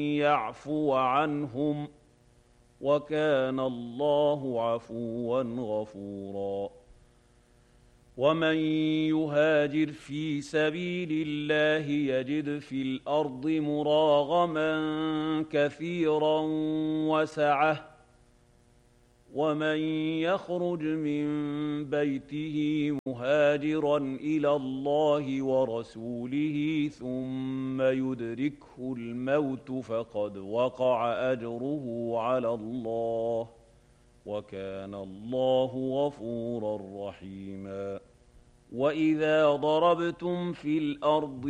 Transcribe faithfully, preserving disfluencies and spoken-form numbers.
يعفو عنهم وكان الله عفوا غفورا ومن يهاجر في سبيل الله يجد في الأرض مراغما كثيرا وسعة ومن يخرج من بيته مهاجرا إلى الله ورسوله ثم يدركه الموت فقد وقع أجره على الله وكان الله غفورا رحيما وإذا ضربتم في الأرض